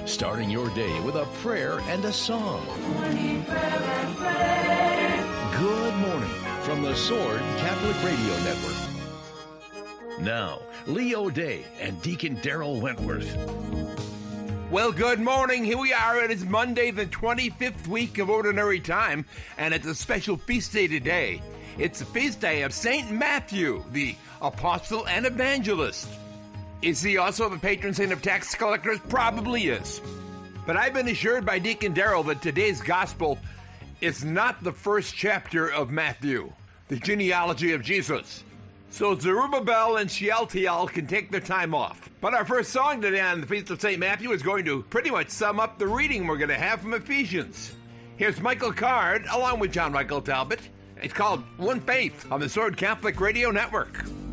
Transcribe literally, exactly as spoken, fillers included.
starting your day with a prayer and a song. Morning prayer and praise. Good morning from the Sword Catholic Radio Network. Now, Leo Day and Deacon Daryl Wentworth. Well, good morning. Here we are. It is Monday, the twenty-fifth week of Ordinary Time, and it's a special feast day today. It's the feast day of Saint Matthew, the apostle and evangelist. Is he also the patron saint of tax collectors? Probably is. But I've been assured by Deacon Daryl that today's gospel is not the first chapter of Matthew, the genealogy of Jesus. So Zerubbabel and Shealtiel can take their time off. But our first song today on the Feast of Saint Matthew is going to pretty much sum up the reading we're going to have from Ephesians. Here's Michael Card along with John Michael Talbot. It's called One Faith on the Sword Catholic Radio Network.